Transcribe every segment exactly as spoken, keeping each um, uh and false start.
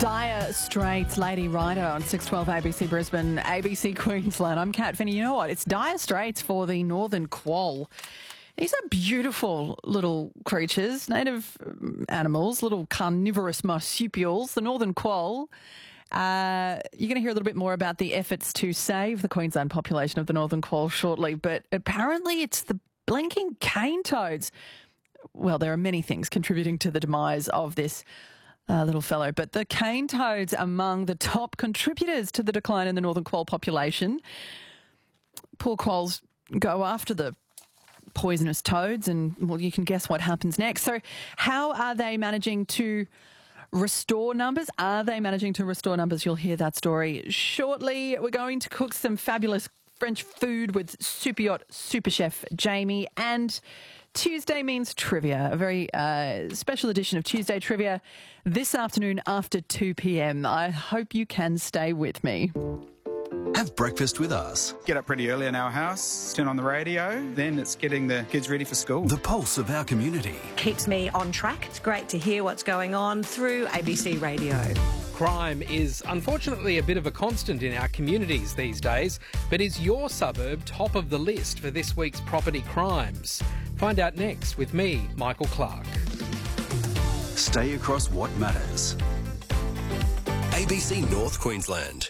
Dire Straits, Lady Rider on six twelve A B C Brisbane, A B C Queensland. I'm Kat Finney. You know what? It's Dire Straits for the Northern Quoll. These are beautiful little creatures, native animals, little carnivorous marsupials, the Northern Quoll. Uh, you're going to hear a little bit more about the efforts to save the Queensland population of the Northern Quoll shortly, but apparently it's the blinking cane toads. Well, there are many things contributing to the demise of this uh, little fellow, but the cane toads among the top contributors to the decline in the Northern Quoll population. Poor quolls go after the poisonous toads and, well, you can guess what happens next. So how are they managing to restore numbers? Are they managing to restore numbers? You'll hear that story shortly. We're going to cook some fabulous French food with super yacht super chef Jamie, and Tuesday means trivia, a very uh, special edition of Tuesday Trivia this afternoon after two p.m. I hope you can stay with me. Have breakfast with us. Get up pretty early in our house, turn on the radio, then it's getting the kids ready for school. The pulse of our community. Keeps me on track. It's great to hear what's going on through A B C Radio. Crime is unfortunately a bit of a constant in our communities these days, but is your suburb top of the list for this week's property crimes? Find out next with me, Michael Clark. Stay across what matters. A B C North Queensland.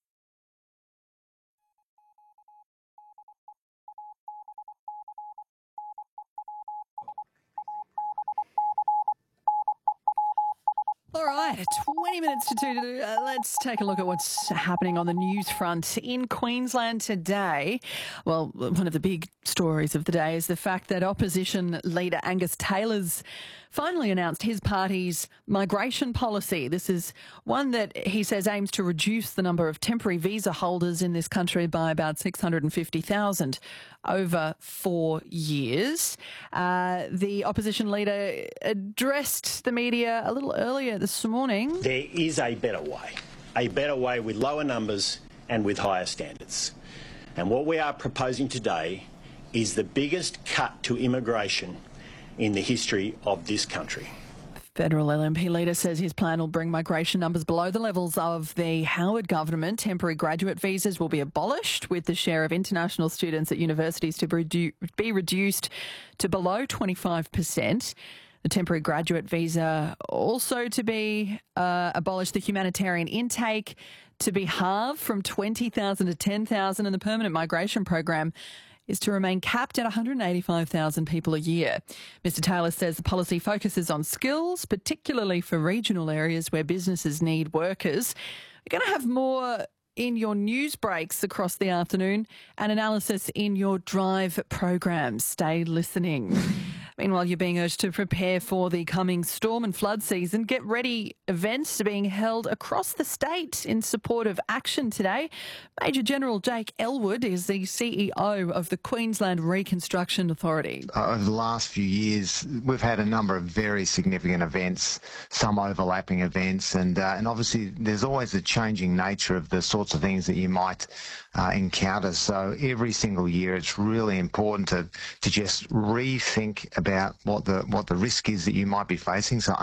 All right, twenty minutes to two. Uh, let's take a look at what's happening on the news front in Queensland today. Well, one of the big stories of the day is the fact that opposition leader Angus Taylor's finally announced his party's migration policy. This is one that he says aims to reduce the number of temporary visa holders in this country by about six hundred fifty thousand over four years. Uh, the opposition leader addressed the media a little earlier this morning. There is a better way, a better way with lower numbers and with higher standards. And what we are proposing today is the biggest cut to immigration in the history of this country. Federal L N P leader says his plan will bring migration numbers below the levels of the Howard government. Temporary graduate visas will be abolished, with the share of international students at universities to be reduced to below twenty-five percent. The temporary graduate visa also to be uh, abolished, the humanitarian intake to be halved from twenty thousand to ten thousand, and the permanent migration program is to remain capped at one hundred eighty-five thousand people a year. Mister Taylor says the policy focuses on skills, particularly for regional areas where businesses need workers. We're going to have more in your news breaks across the afternoon and analysis in your drive programs. Stay listening. Meanwhile, you're being urged to prepare for the coming storm and flood season. Get ready. Events are being held across the state in support of action today. Major General Jake Elwood is the C E O of the Queensland Reconstruction Authority. Uh, over the last few years, we've had a number of very significant events, some overlapping events, and uh, and obviously there's always a changing nature of the sorts of things that you might uh, encounter. So every single year, it's really important to to just rethink about what the what the risk is that you might be facing. So